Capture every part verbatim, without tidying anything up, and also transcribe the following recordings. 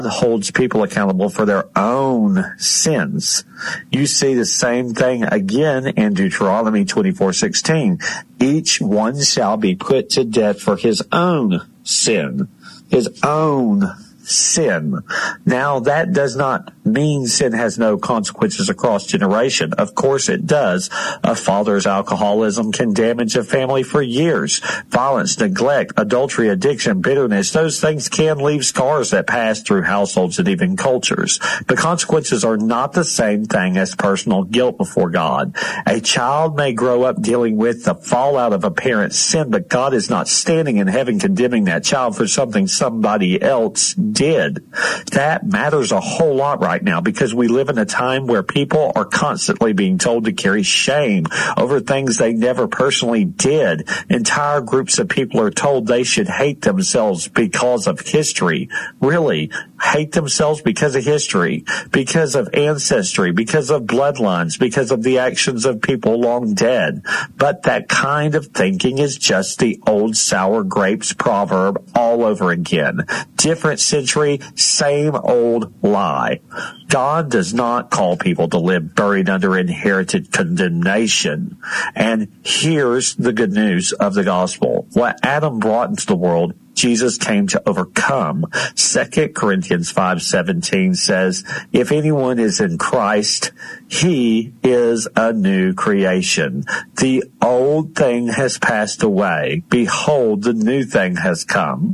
holds people accountable for their own sins. You see the same thing again in Deuteronomy twenty-four sixteen. Each one shall be put to death for his own sin. His own sin. Now, that does not mean sin has no consequences across generation. Of course it does. A father's alcoholism can damage a family for years. Violence, neglect, adultery, addiction, bitterness, those things can leave scars that pass through households and even cultures. The consequences are not the same thing as personal guilt before God. A child may grow up dealing with the fallout of a parent's sin, but God is not standing in heaven condemning that child for something somebody else did. That matters a whole lot right now, because we live in a time where people are constantly being told to carry shame over things they never personally did. Entire groups of people are told they should hate themselves because of history. Really, hate themselves because of history, because of ancestry, because of bloodlines, because of the actions of people long dead. But that kind of thinking is just the old sour grapes proverb all over again. Different century, same old lie. God does not call people to live buried under inherited condemnation. And here's the good news of the gospel. What Adam brought into the world, Jesus came to overcome. Second Corinthians five seventeen says, if anyone is in Christ, he is a new creation. The old thing has passed away. Behold, the new thing has come.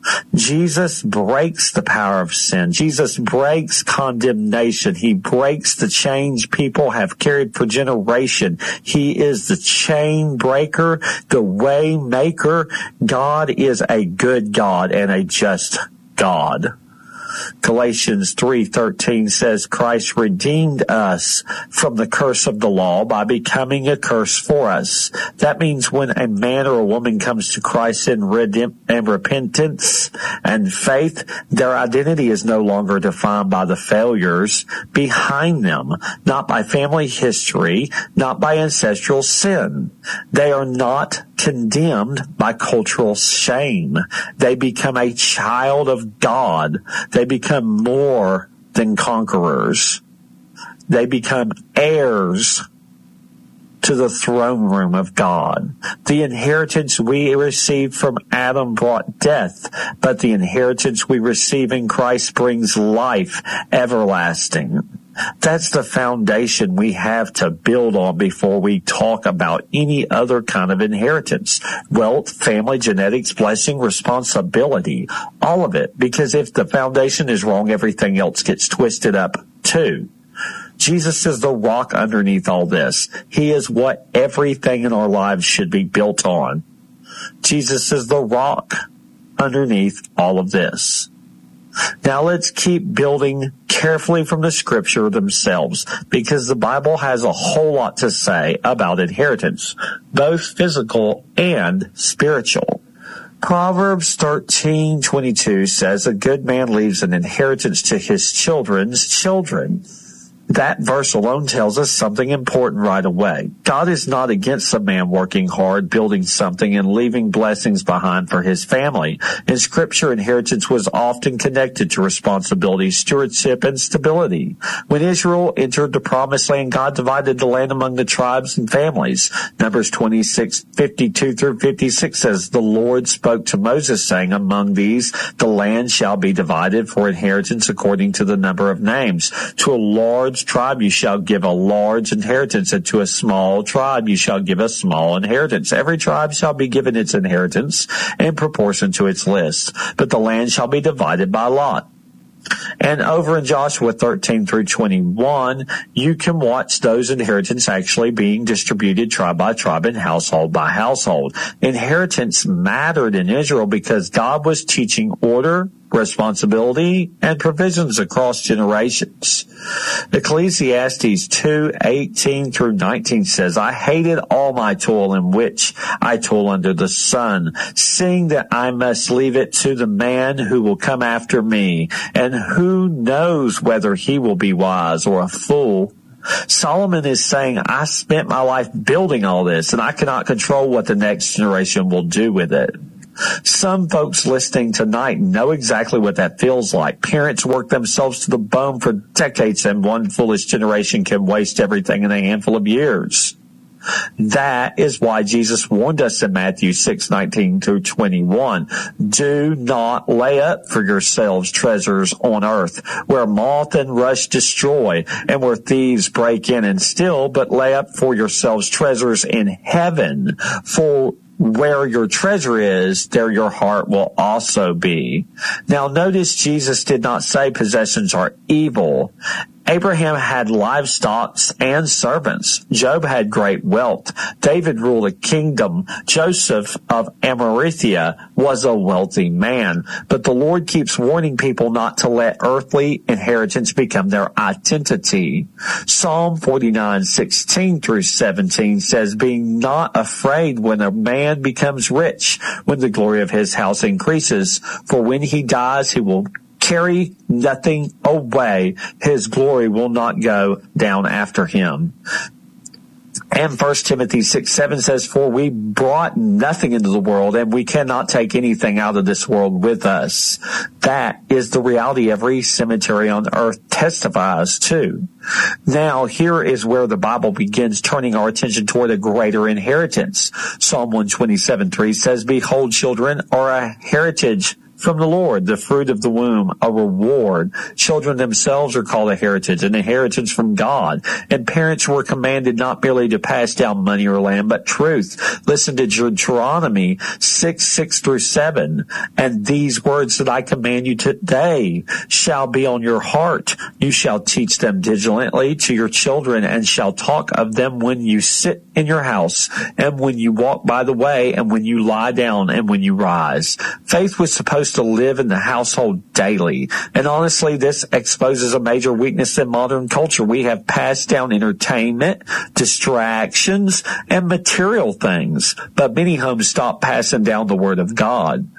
Jesus breaks the power of sin. Jesus breaks condemnation. He breaks the chains people have carried for generation. He is the chain breaker, the way maker. God is a good God and a just God. Galatians three thirteen says Christ redeemed us from the curse of the law by becoming a curse for us. That means when a man or a woman comes to Christ in redemp- and repentance and faith, their identity is no longer defined by the failures behind them, not by family history, not by ancestral sin. They are not condemned by cultural shame. They become a child of God. They become more than conquerors. They become heirs to the throne room of God. The inheritance we received from Adam brought death, but the inheritance we receive in Christ brings life everlasting. That's the foundation we have to build on before we talk about any other kind of inheritance. Wealth, family, genetics, blessing, responsibility, all of it. Because if the foundation is wrong, everything else gets twisted up too. Jesus is the rock underneath all this. He is what everything in our lives should be built on. Jesus is the rock underneath all of this. Now let's keep building carefully from the scripture themselves, because the Bible has a whole lot to say about inheritance, both physical and spiritual. Proverbs thirteen twenty-two says, a good man leaves an inheritance to his children's children. That verse alone tells us something important right away. God is not against a man working hard, building something, and leaving blessings behind for his family. In Scripture, inheritance was often connected to responsibility, stewardship, and stability. When Israel entered the Promised Land, God divided the land among the tribes and families. Numbers twenty-six fifty-two through fifty-six says, the Lord spoke to Moses, saying, among these the land shall be divided for inheritance according to the number of names. To a large tribe you shall give a large inheritance, and to a small tribe you shall give a small inheritance. Every tribe shall be given its inheritance in proportion to its list, but the land shall be divided by lot. And over in Joshua thirteen through twenty-one, you can watch those inheritance actually being distributed tribe by tribe and household by household. Inheritance mattered in Israel because God was teaching order, responsibility, and provisions across generations. Ecclesiastes two eighteen through nineteen says, I hated all my toil in which I toil under the sun, seeing that I must leave it to the man who will come after me, and who knows whether he will be wise or a fool. Solomon is saying, I spent my life building all this, and I cannot control what the next generation will do with it. Some folks listening tonight know exactly what that feels like. Parents work themselves to the bone for decades, and one foolish generation can waste everything in a handful of years. That is why Jesus warned us in Matthew six nineteen through twenty-one. Do not lay up for yourselves treasures on earth, where moth and rust destroy, and where thieves break in and steal, but lay up for yourselves treasures in heaven. For where your treasure is, there your heart will also be. Now notice Jesus did not say possessions are evil. Abraham had livestock and servants. Job had great wealth. David ruled a kingdom. Joseph of Arimathea was a wealthy man. But the Lord keeps warning people not to let earthly inheritance become their identity. Psalm forty-nine sixteen through seventeen says, being not afraid when a man becomes rich, when the glory of his house increases, for when he dies, he will carry nothing away. His glory will not go down after him. And First Timothy six seven says, for we brought nothing into the world, and we cannot take anything out of this world with us. That is the reality every cemetery on earth testifies to. Now, here is where the Bible begins turning our attention toward a greater inheritance. Psalm one twenty-seven three says, behold, children are a heritage from the Lord, the fruit of the womb, a reward. Children themselves are called a heritage, an inheritance from God. And parents were commanded not merely to pass down money or land, but truth. Listen to Deuteronomy six, six through seven. And these words that I command you today shall be on your heart. You shall teach them diligently to your children, and shall talk of them when you sit in your house, and when you walk by the way, and when you lie down, and when you rise. Faith was supposed to live in the household daily. And honestly, this exposes a major weakness in modern culture. We have passed down entertainment, distractions, and material things, but many homes stop passing down the word of God.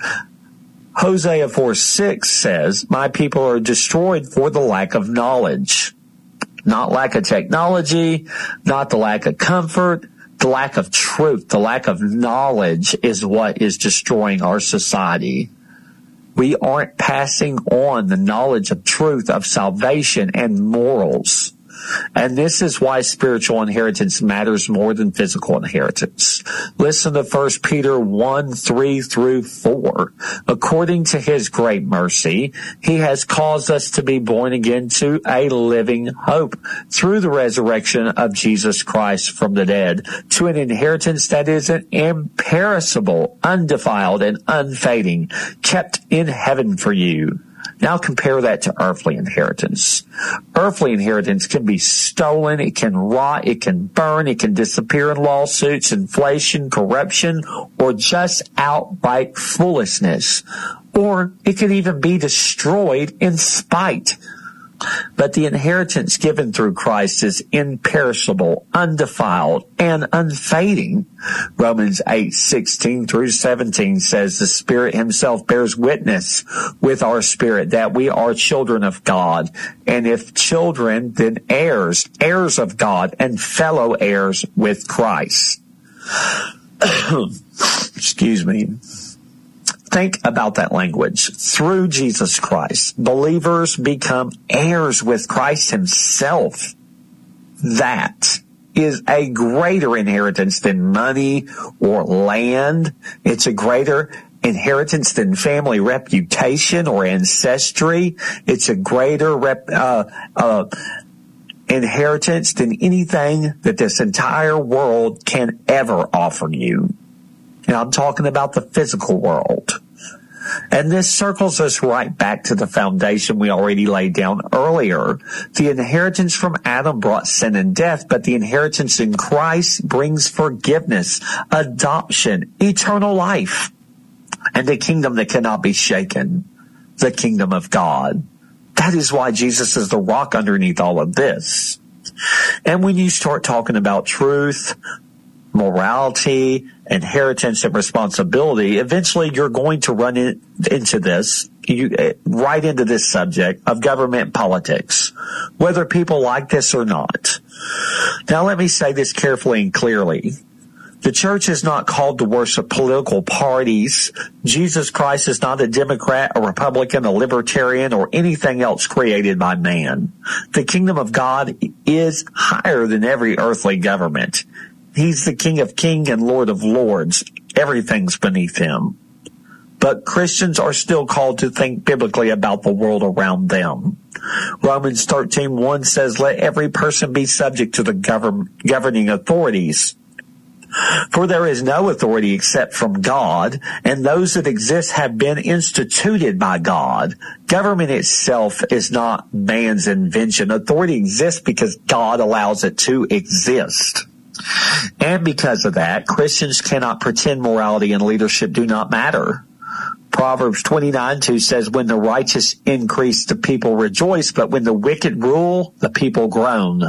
Hosea four six says, my people are destroyed for the lack of knowledge. Not lack of technology, not the lack of comfort, the lack of truth, the lack of knowledge is what is destroying our society. We aren't passing on the knowledge of truth, of salvation, and morals. And this is why spiritual inheritance matters more than physical inheritance. Listen to First Peter one, three through four. According to his great mercy, he has caused us to be born again to a living hope through the resurrection of Jesus Christ from the dead, to an inheritance that is imperishable, undefiled, and unfading, kept in heaven for you. Now compare that to earthly inheritance. Earthly inheritance can be stolen, it can rot, it can burn, it can disappear in lawsuits, inflation, corruption, or just outright foolishness. Or it could even be destroyed in spite. But the inheritance given through Christ is imperishable, undefiled, and unfading. Romans eight, sixteen through seventeen says the Spirit himself bears witness with our spirit that we are children of God. And if children, then heirs, heirs of God, and fellow heirs with Christ. Excuse me. Think about that language. Through Jesus Christ, believers become heirs with Christ himself. That is a greater inheritance than money or land. It's a greater inheritance than family reputation or ancestry. It's a greater rep, uh, uh, inheritance than anything that this entire world can ever offer you. And I'm talking about the physical world. And this circles us right back to the foundation we already laid down earlier. The inheritance from Adam brought sin and death, but the inheritance in Christ brings forgiveness, adoption, eternal life, and a kingdom that cannot be shaken, the kingdom of God. That is why Jesus is the rock underneath all of this. And when you start talking about truth, morality, inheritance, and responsibility, eventually you're going to run in, into this, you, right into this subject of government and politics, whether people like this or not. Now let me say this carefully and clearly. The church is not called to worship political parties. Jesus Christ is not a Democrat, a Republican, a Libertarian, or anything else created by man. The kingdom of God is higher than every earthly government. He's the King of Kings and Lord of Lords. Everything's beneath him. But Christians are still called to think biblically about the world around them. Romans thirteen one says, "Let every person be subject to the govern- governing authorities. For there is no authority except from God, and those that exist have been instituted by God." Government itself is not man's invention. Authority exists because God allows it to exist. And because of that, Christians cannot pretend morality and leadership do not matter. Proverbs twenty-nine two says, "When the righteous increase, the people rejoice, but when the wicked rule, the people groan."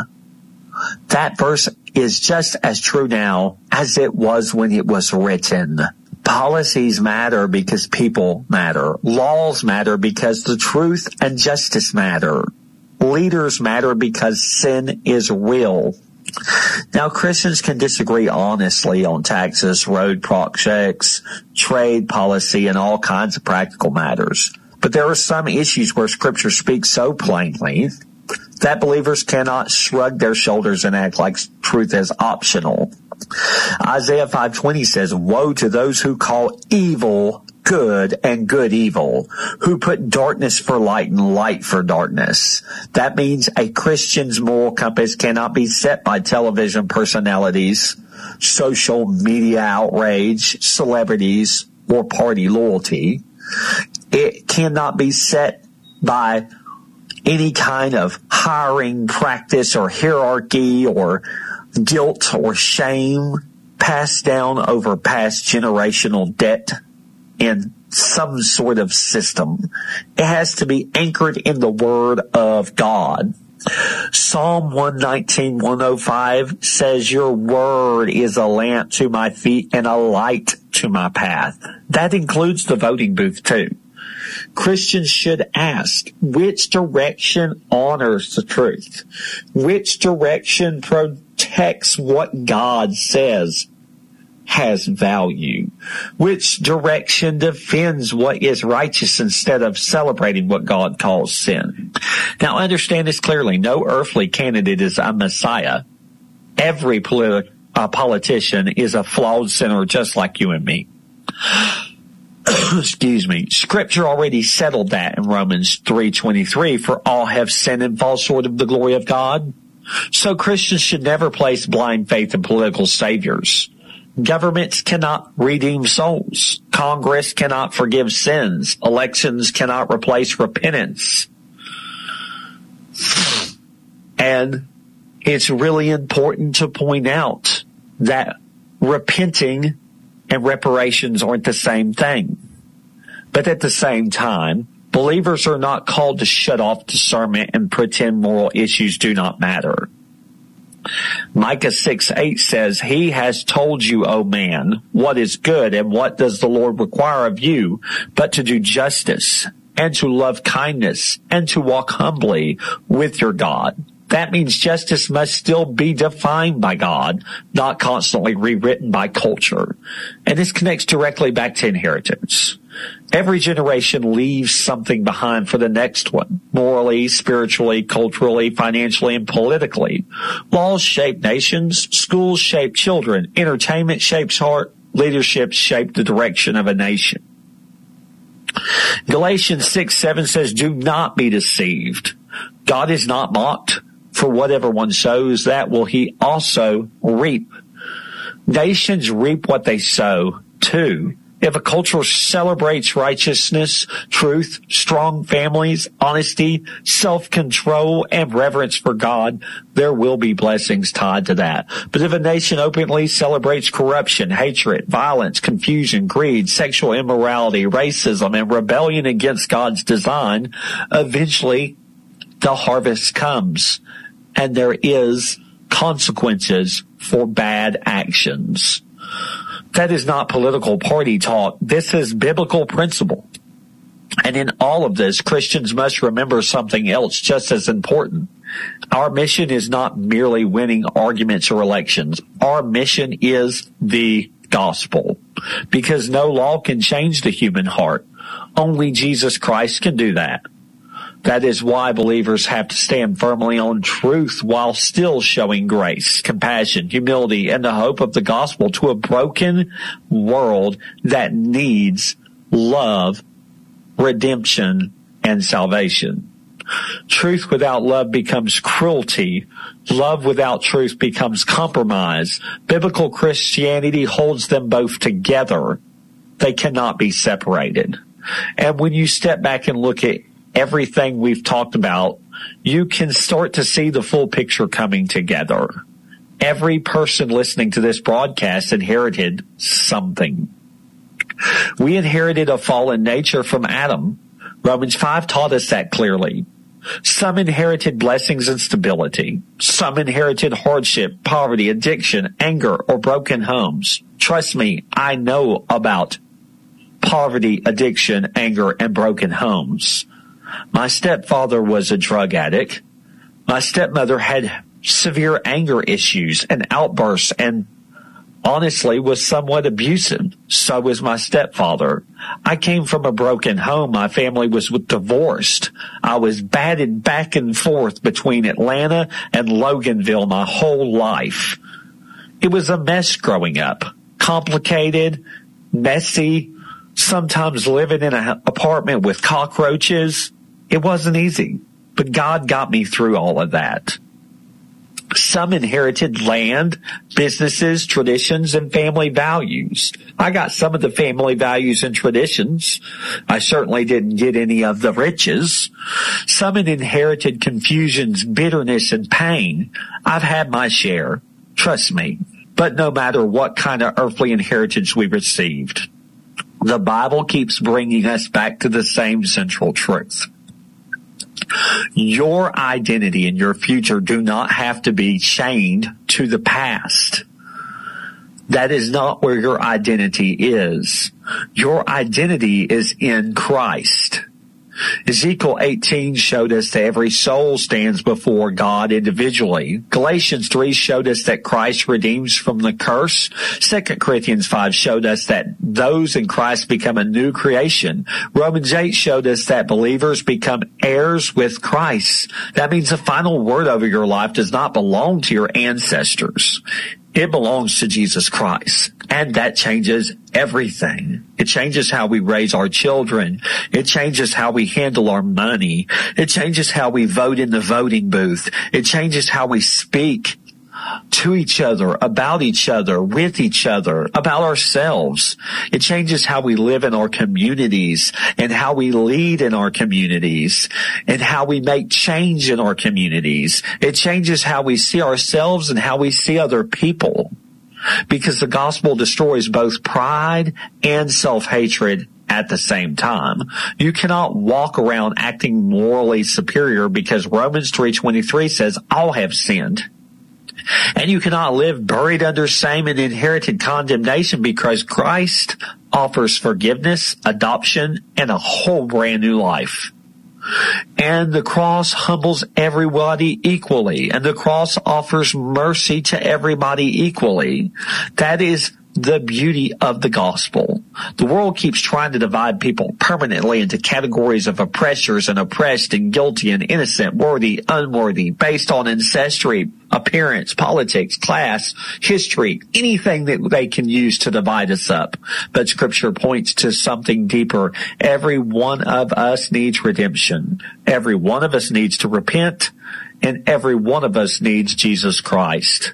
That verse is just as true now as it was when it was written. Policies matter because people matter. Laws matter because the truth and justice matter. Leaders matter because sin is real. Now, Christians can disagree honestly on taxes, road projects, trade policy, and all kinds of practical matters. But there are some issues where Scripture speaks so plainly that believers cannot shrug their shoulders and act like truth is optional. Isaiah five twenty says, "Woe to those who call evil good and good evil, who put darkness for light and light for darkness." That means a Christian's moral compass cannot be set by television personalities, social media outrage, celebrities, or party loyalty. It cannot be set by any kind of hiring practice or hierarchy or guilt or shame passed down over past generational debt in some sort of system. It has to be anchored in the Word of God. Psalm one nineteen, one oh five says, "Your word is a lamp to my feet and a light to my path." That includes the voting booth too. Christians should ask, which direction honors the truth? Which direction protects what God says has value? Which direction defends what is righteous instead of celebrating what God calls sin? Now, understand this clearly. No earthly candidate is a Messiah. Every politi- uh, politician is a flawed sinner just like you and me. Excuse me. Scripture already settled that in Romans three twenty-three, "For all have sinned and fall short of the glory of God." So Christians should never place blind faith in political saviors. Governments cannot redeem souls. Congress cannot forgive sins. Elections cannot replace repentance. And it's really important to point out that repenting and reparations aren't the same thing. But at the same time, believers are not called to shut off discernment and pretend moral issues do not matter. Micah six eight says, "He has told you, O man, what is good, and what does the Lord require of you, but to do justice, and to love kindness, and to walk humbly with your God." That means justice must still be defined by God, not constantly rewritten by culture. And this connects directly back to inheritance. Every generation leaves something behind for the next one, morally, spiritually, culturally, financially, and politically. Laws shape nations, schools shape children, entertainment shapes heart, leadership shape the direction of a nation. Galatians six seven says, "Do not be deceived. God is not mocked. For whatever one sows, that will he also reap." Nations reap what they sow, too. If a culture celebrates righteousness, truth, strong families, honesty, self-control, and reverence for God, there will be blessings tied to that. But if a nation openly celebrates corruption, hatred, violence, confusion, greed, sexual immorality, racism, and rebellion against God's design, eventually the harvest comes, and there is consequences for bad actions. That is not political party talk. This is biblical principle. And in all of this, Christians must remember something else just as important. Our mission is not merely winning arguments or elections. Our mission is the gospel, because no law can change the human heart. Only Jesus Christ can do that. That is why believers have to stand firmly on truth while still showing grace, compassion, humility, and the hope of the gospel to a broken world that needs love, redemption, and salvation. Truth without love becomes cruelty. Love without truth becomes compromise. Biblical Christianity holds them both together. They cannot be separated. And when you step back and look at everything we've talked about, you can start to see the full picture coming together. Every person listening to this broadcast inherited something. We inherited a fallen nature from Adam. Romans five taught us that clearly. Some inherited blessings and stability. Some inherited hardship, poverty, addiction, anger, or broken homes. Trust me, I know about poverty, addiction, anger, and broken homes. My stepfather was a drug addict. My stepmother had severe anger issues and outbursts, and honestly was somewhat abusive. So was my stepfather. I came from a broken home. My family was divorced. I was batted back and forth between Atlanta and Loganville my whole life. It was a mess growing up. Complicated, messy, sometimes living in an apartment with cockroaches. It wasn't easy, but God got me through all of that. Some inherited land, businesses, traditions, and family values. I got some of the family values and traditions. I certainly didn't get any of the riches. Some inherited confusions, bitterness, and pain. I've had my share. Trust me. But no matter what kind of earthly inheritance we received, the Bible keeps bringing us back to the same central truth. Your identity and your future do not have to be chained to the past. That is not where your identity is. Your identity is in Christ. Ezekiel eighteen showed us that every soul stands before God individually. Galatians three showed us that Christ redeems from the curse. Second Corinthians five showed us that those in Christ become a new creation. Romans eight showed us that believers become heirs with Christ. That means the final word over your life does not belong to your ancestors. It belongs to Jesus Christ. And that changes everything. It changes how we raise our children. It changes how we handle our money. It changes how we vote in the voting booth. It changes how we speak to each other, about each other, with each other, about ourselves. It changes how we live in our communities and how we lead in our communities and how we make change in our communities. It changes how we see ourselves and how we see other people, because the gospel destroys both pride and self-hatred at the same time. You cannot walk around acting morally superior because Romans three twenty-three says all have sinned. And you cannot live buried under shame and inherited condemnation because Christ offers forgiveness, adoption, and a whole brand new life. And the cross humbles everybody equally, and the cross offers mercy to everybody equally. That is the beauty of the gospel. The world keeps trying to divide people permanently into categories of oppressors and oppressed and guilty and innocent, worthy, unworthy, based on ancestry, appearance, politics, class, history, anything that they can use to divide us up. But Scripture points to something deeper. Every one of us needs redemption. Every one of us needs to repent, and every one of us needs Jesus Christ.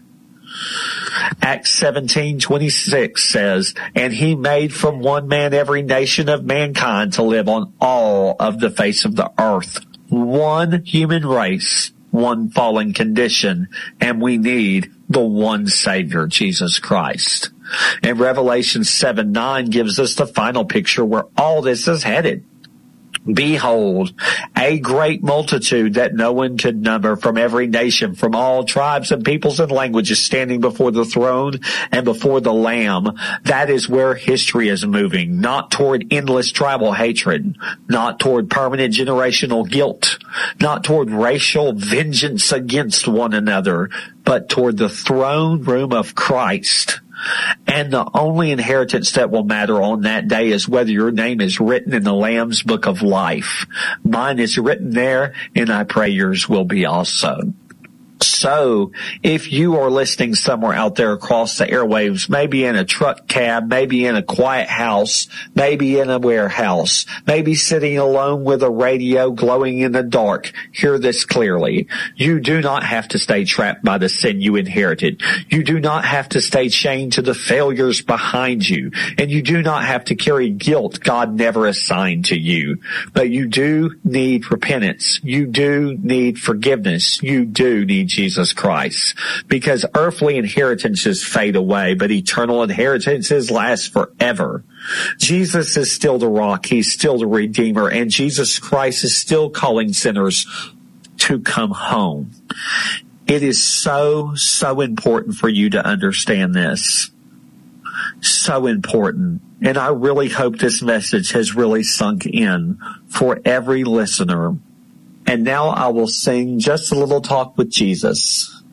Acts seventeen twenty-six says, and he made from one man every nation of mankind to live on all of the face of the earth. One human race, one fallen condition, and we need the one Savior, Jesus Christ. And Revelation seven nine gives us the final picture where all this is headed. Behold, a great multitude that no one could number from every nation, from all tribes and peoples and languages standing before the throne and before the Lamb. That is where history is moving, not toward endless tribal hatred, not toward permanent generational guilt, not toward racial vengeance against one another, but toward the throne room of Christ. And the only inheritance that will matter on that day is whether your name is written in the Lamb's book of life. Mine is written there, and I pray yours will be also. So, if you are listening somewhere out there across the airwaves, maybe in a truck cab, maybe in a quiet house, maybe in a warehouse, maybe sitting alone with a radio glowing in the dark, hear this clearly. You do not have to stay trapped by the sin you inherited. You do not have to stay chained to the failures behind you. And you do not have to carry guilt God never assigned to you. But you do need repentance. You do need forgiveness. You do need Jesus Christ, because earthly inheritances fade away, but eternal inheritances last forever. Jesus is still the rock. He's still the Redeemer, and Jesus Christ is still calling sinners to come home. It is so, so important for you to understand this. So important. And I really hope this message has really sunk in for every listener. And now I will sing just a little talk with Jesus.